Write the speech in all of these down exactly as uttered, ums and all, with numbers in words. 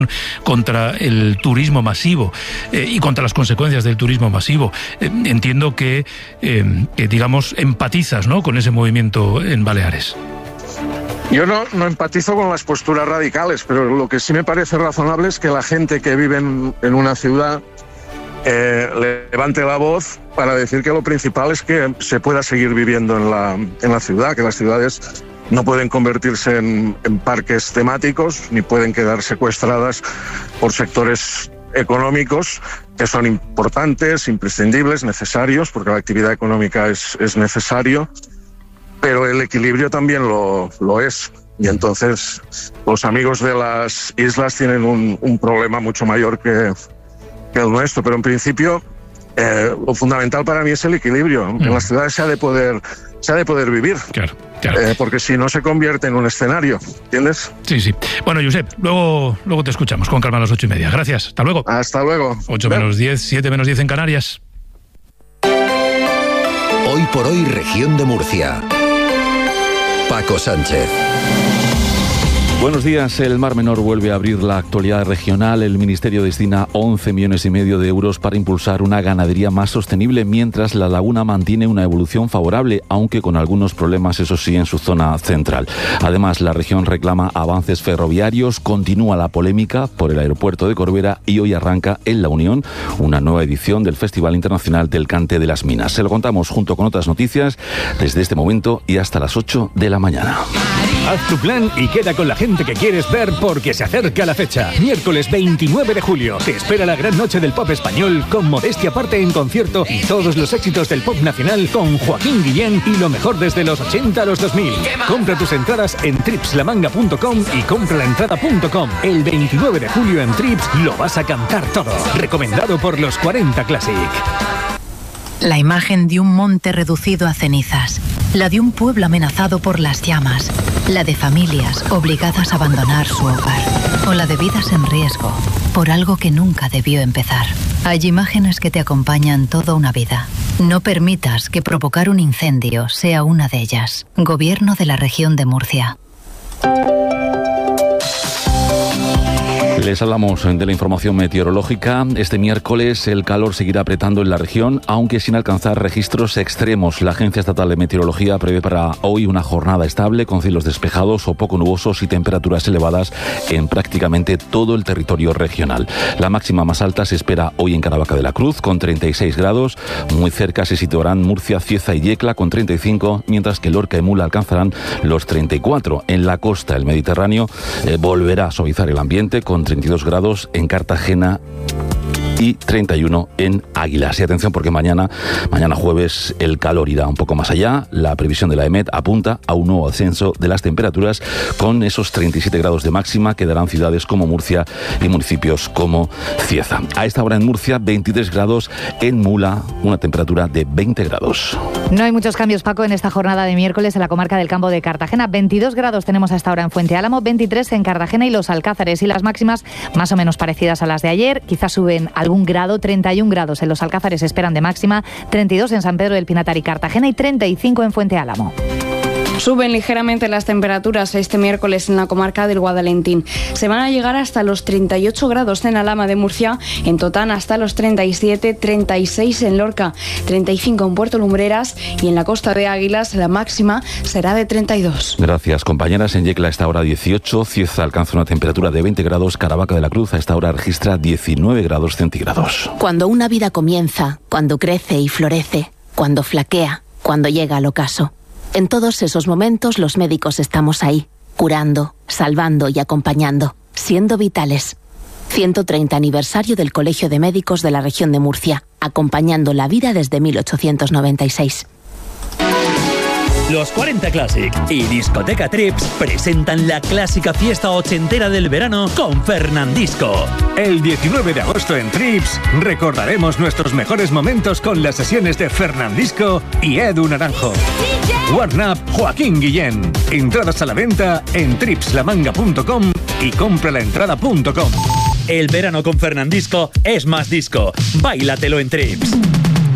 contra el turismo masivo eh, y contra las consecuencias del turismo masivo. Eh, entiendo que, eh, que, digamos, empatizas, ¿no?, con ese movimiento en Baleares. Yo no, no empatizo con las posturas radicales, pero lo que sí me parece razonable es que la gente que vive en, en una ciudad eh, levante la voz para decir que lo principal es que se pueda seguir viviendo en la, en la ciudad, que las ciudades no pueden convertirse en, en parques temáticos ni pueden quedar secuestradas por sectores económicos que son importantes, imprescindibles, necesarios, porque la actividad económica es, es necesario, pero el equilibrio también lo, lo es. Y entonces los amigos de las islas tienen un, un problema mucho mayor que, que el nuestro. Pero en principio eh, lo fundamental para mí es el equilibrio. Mm. En las ciudades se ha de poder, se ha de poder vivir. Claro. Claro. Eh, porque si no se convierte en un escenario, ¿entiendes? Sí, sí. Bueno, Josep, luego, luego te escuchamos con calma a las ocho y media. Gracias. Hasta luego. Hasta luego. Ocho menos diez, siete menos diez en Canarias. Hoy por hoy, región de Murcia. Paco Sánchez. Buenos días. El Mar Menor vuelve a abrir la actualidad regional. El Ministerio destina once millones y medio de euros para impulsar una ganadería más sostenible, mientras la laguna mantiene una evolución favorable, aunque con algunos problemas, eso sí, en su zona central. Además, la región reclama avances ferroviarios, continúa la polémica por el aeropuerto de Corbera y hoy arranca en La Unión una nueva edición del Festival Internacional del Cante de las Minas. Se lo contamos junto con otras noticias desde este momento y hasta las ocho de la mañana. Haz tu plan y queda con la gente que quieres ver porque se acerca la fecha. Miércoles veintinueve de julio te espera la gran noche del pop español con Modestia Aparte en concierto y todos los éxitos del pop nacional con Joaquín Guillén y lo mejor desde los ochenta a los dos mil. Compra tus entradas en trips la manga punto com y compralaentrada punto com. El veintinueve de julio en Trips lo vas a cantar todo. Recomendado por los cuarenta Classic. La imagen de un monte reducido a cenizas, la de un pueblo amenazado por las llamas, la de familias obligadas a abandonar su hogar, o la de vidas en riesgo por algo que nunca debió empezar. Hay imágenes que te acompañan toda una vida. No permitas que provocar un incendio sea una de ellas. Gobierno de la Región de Murcia. Les hablamos de la información meteorológica. Este miércoles el calor seguirá apretando en la región, aunque sin alcanzar registros extremos. La Agencia Estatal de Meteorología prevé para hoy una jornada estable con cielos despejados o poco nubosos y temperaturas elevadas en prácticamente todo el territorio regional. La máxima más alta se espera hoy en Caravaca de la Cruz con treinta y seis grados. Muy cerca se situarán Murcia, Cieza y Yecla con treinta y cinco, mientras que Lorca y Mula alcanzarán los treinta y cuatro. En la costa del Mediterráneo eh, volverá a suavizar el ambiente con treinta y dos grados en Cartagena y treinta y uno en Águilas. Y atención porque mañana, mañana jueves, el calor irá un poco más allá. La previsión de la EMET apunta a un nuevo ascenso de las temperaturas con esos treinta y siete grados de máxima que darán ciudades como Murcia y municipios como Cieza. A esta hora en Murcia, veintitrés grados, en Mula, una temperatura de veinte grados. No hay muchos cambios, Paco, en esta jornada de miércoles en la comarca del Campo de Cartagena. veintidós grados tenemos hasta ahora en Fuente Álamo, veintitrés en Cartagena y Los Alcázares, y las máximas más o menos parecidas a las de ayer. Quizás suben algún grado, treinta y un grados en Los Alcázares esperan de máxima, treinta y dos en San Pedro del Pinatar y Cartagena y treinta y cinco en Fuente Álamo. Suben ligeramente las temperaturas este miércoles en la comarca del Guadalentín. Se van a llegar hasta los treinta y ocho grados en Alhama de Murcia, en Totán hasta los treinta y siete, treinta y seis en Lorca, treinta y cinco en Puerto Lumbreras y en la costa de Águilas la máxima será de treinta y dos. Gracias, compañeras. En Yecla a esta hora dieciocho, Cieza alcanza una temperatura de veinte grados, Caravaca de la Cruz a esta hora registra diecinueve grados centígrados. Cuando una vida comienza, cuando crece y florece, cuando flaquea, cuando llega al ocaso. En todos esos momentos los médicos estamos ahí, curando, salvando y acompañando, siendo vitales. ciento treinta aniversario del Colegio de Médicos de la Región de Murcia, acompañando la vida desde mil ochocientos noventa y seis. Los cuarenta Classic y Discoteca Trips presentan la clásica fiesta ochentera del verano con Fernandisco. El diecinueve de agosto en Trips recordaremos nuestros mejores momentos con las sesiones de Fernandisco y Edu Naranjo. Warn Up Joaquín Guillén. Entradas a la venta en trips la manga punto com y compralaentrada punto com. El verano con Fernandisco es más disco. Báilatelo en Trips.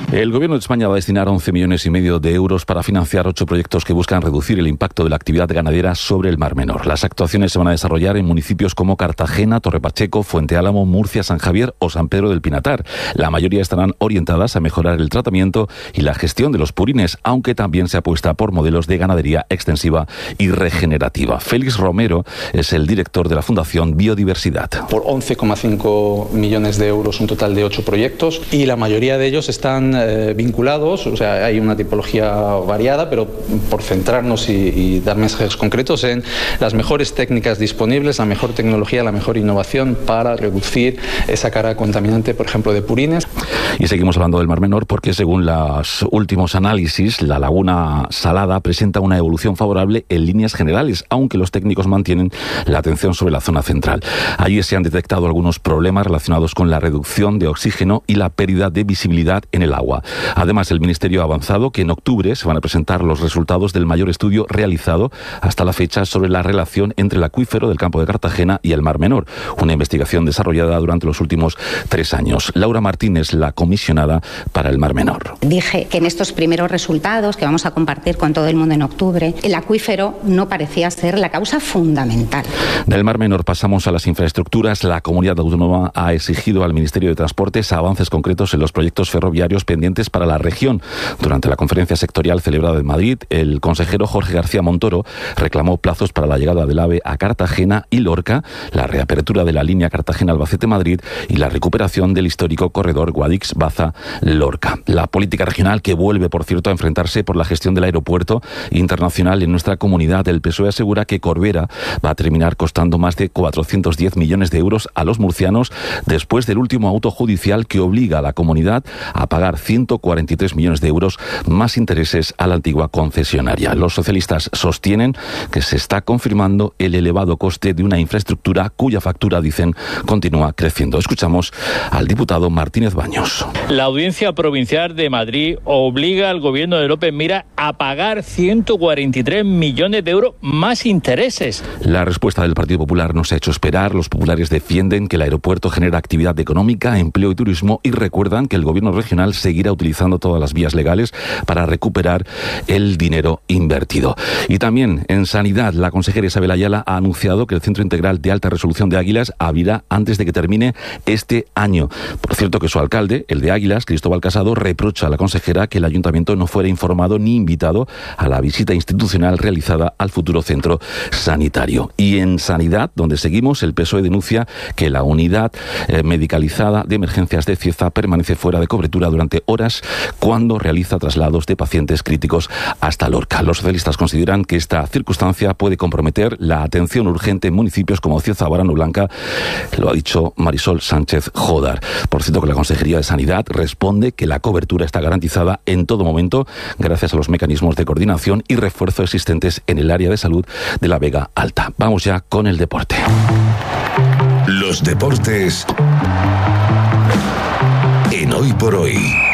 El Gobierno de España va a destinar once millones y medio de euros para financiar ocho proyectos que buscan reducir el impacto de la actividad ganadera sobre el Mar Menor. Las actuaciones se van a desarrollar en municipios como Cartagena, Torre Pacheco, Fuente Álamo, Murcia, San Javier o San Pedro del Pinatar. La mayoría estarán orientadas a mejorar el tratamiento y la gestión de los purines, aunque también se apuesta por modelos de ganadería extensiva y regenerativa. Félix Romero es el director de la Fundación Biodiversidad. Por once coma cinco millones de euros, un total de ocho proyectos, y la mayoría de ellos están eh, vinculados, o sea, hay una tipología variada, pero por centrarnos y, y dar mensajes concretos en las mejores técnicas disponibles, la mejor tecnología, la mejor innovación para reducir esa carga contaminante, por ejemplo, de purines. Y seguimos hablando del Mar Menor porque, según los últimos análisis, la laguna salada presenta una evolución favorable en líneas generales, aunque los técnicos mantienen la atención sobre la zona central. Allí se han detectado algunos problemas relacionados con la reducción de oxígeno y la pérdida de visibilidad en el agua. Además, el Ministerio ha avanzado que en octubre se van a presentar los resultados del mayor estudio realizado hasta la fecha sobre la relación entre el acuífero del campo de Cartagena y el Mar Menor, una investigación desarrollada durante los últimos tres años. Laura Martínez, la comisionada para el Mar Menor. Dije que en estos primeros resultados que vamos a compartir con todo el mundo en octubre, el acuífero no parecía ser la causa fundamental. Del Mar Menor pasamos a las infraestructuras. La comunidad autónoma ha exigido al Ministerio de Transportes avances concretos en los proyectos ferroviarios pendientes para la región. Durante la conferencia sectorial celebrada en Madrid, el consejero Jorge García Montoro reclamó plazos para la llegada del AVE a Cartagena y Lorca, la reapertura de la línea Cartagena-Albacete-Madrid y la recuperación del histórico corredor Guadix-Baza-Lorca. La política regional, que vuelve, por cierto, a enfrentarse por la gestión del aeropuerto internacional en nuestra comunidad. El P S O E asegura que Corbera va a terminar costando más de cuatrocientos diez millones de euros a los murcianos después del último auto judicial que obliga a la comunidad a pagar ciento cuarenta y tres millones de euros más intereses a la antigua concesionaria. Los socialistas sostienen que se está confirmando el elevado coste de una infraestructura cuya factura, dicen, continúa creciendo. Escuchamos al diputado Martínez Baños. La Audiencia Provincial de Madrid obliga al gobierno de López Mira a pagar ciento cuarenta y tres millones de euros más intereses. La respuesta del Partido Popular no se ha hecho esperar. Los populares defienden que el aeropuerto genera actividad económica, empleo y turismo, y recuerdan que el gobierno regional seguirá utilizando todas las vías legales para recuperar el dinero invertido. Y también en sanidad, la consejera Isabel Ayala ha anunciado que el Centro Integral de Alta Resolución de Águilas abrirá antes de que termine este año. Por cierto, que su alcalde, el de Águilas, Cristóbal Casado, reprocha a la consejera que el ayuntamiento no fuera informado ni invitado a la visita institucional realizada al futuro centro sanitario. Y en sanidad, donde seguimos, el P S O E denuncia que la unidad eh, medicalizada de emergencias de Cieza permanece fuera de cobertura durante horas cuando realiza traslados de pacientes críticos hasta Lorca. Los socialistas consideran que esta circunstancia puede comprometer la atención urgente en municipios como Cieza o Barano Blanca, lo ha dicho Marisol Sánchez Jodar. Por cierto, que la Consejería de Sanidad responde que la cobertura está garantizada en todo momento gracias a los mecanismos de coordinación y refuerzo existentes en el área de salud de la Vega Alta. Vamos ya con el deporte. Los deportes en Hoy por Hoy.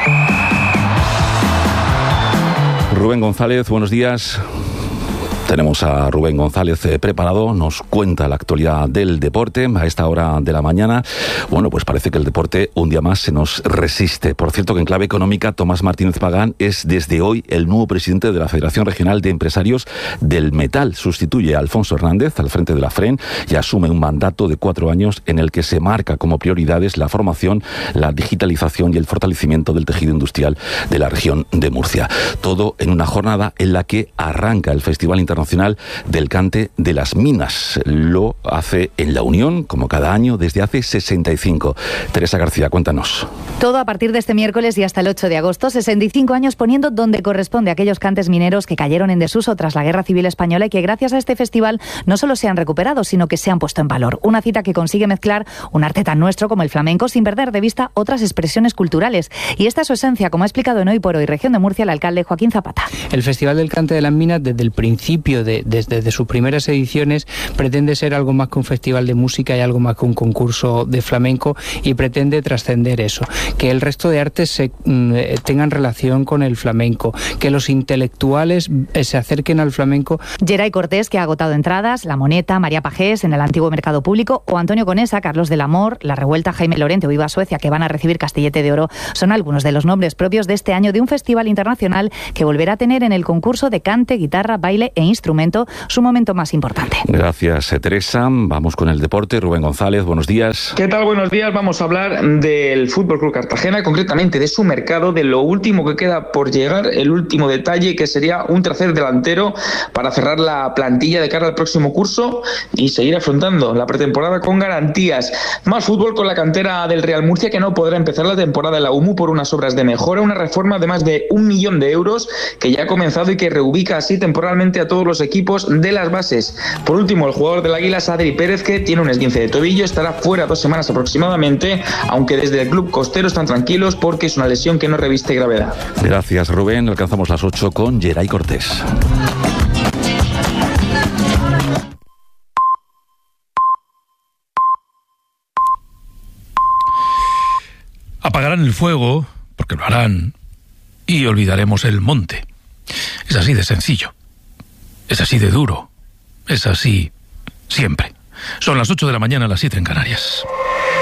Rubén González, buenos días. Tenemos a Rubén González eh, preparado, nos cuenta la actualidad del deporte a esta hora de la mañana. Bueno, pues parece que el deporte un día más se nos resiste. Por cierto, que en clave económica, Tomás Martínez Pagán es desde hoy el nuevo presidente de la Federación Regional de Empresarios del Metal. Sustituye a Alfonso Hernández al frente de la F R E N y asume un mandato de cuatro años en el que se marca como prioridades la formación, la digitalización y el fortalecimiento del tejido industrial de la región de Murcia. Todo en una jornada en la que arranca el Festival Internacional del Cante de las Minas. Lo hace en La Unión, como cada año, desde hace sesenta y cinco. Teresa García, cuéntanos. Todo a partir de este miércoles y hasta el ocho de agosto, sesenta y cinco años poniendo donde corresponde a aquellos cantes mineros que cayeron en desuso tras la Guerra Civil Española y que gracias a este festival no solo se han recuperado, sino que se han puesto en valor. Una cita que consigue mezclar un arte tan nuestro como el flamenco sin perder de vista otras expresiones culturales. Y esta es su esencia, como ha explicado en Hoy por Hoy Región de Murcia el alcalde Joaquín Zapata. El Festival del Cante de las Minas, desde el principio principio, de, desde de sus primeras ediciones, pretende ser algo más que un festival de música y algo más que un concurso de flamenco, y pretende trascender eso, que el resto de artes se, mm, tengan relación con el flamenco, que los intelectuales eh, se acerquen al flamenco. Geray Cortés, que ha agotado entradas, La Moneta, María Pajés en el antiguo Mercado Público, o Antonio Conesa, Carlos del Amor, La Revuelta, Jaime Lorente o Viva Suecia, que van a recibir Castillete de Oro, son algunos de los nombres propios de este año de un festival internacional que volverá a tener en el concurso de cante, guitarra, baile e instrumento su momento más importante. Gracias, Teresa. Vamos con el deporte. Rubén González, buenos días. ¿Qué tal? Buenos días. Vamos a hablar del Fútbol Club Cartagena, concretamente de su mercado, de lo último que queda por llegar, el último detalle, que sería un tercer delantero para cerrar la plantilla de cara al próximo curso y seguir afrontando la pretemporada con garantías. Más fútbol con la cantera del Real Murcia, que no podrá empezar la temporada en la U M U por unas obras de mejora, una reforma de más de un millón de euros que ya ha comenzado y que reubica así temporalmente a todos los equipos de las bases. Por último, el jugador del Águila, Adri Pérez, que tiene un esguince de tobillo, estará fuera dos semanas aproximadamente, aunque desde el club costero están tranquilos porque es una lesión que no reviste gravedad. Gracias, Rubén. Alcanzamos las ocho con Geray Cortés. Apagarán el fuego, porque lo harán, y olvidaremos el monte. Es así de sencillo. Es así de duro. Es así siempre. Son las ocho de la mañana, las siete en Canarias.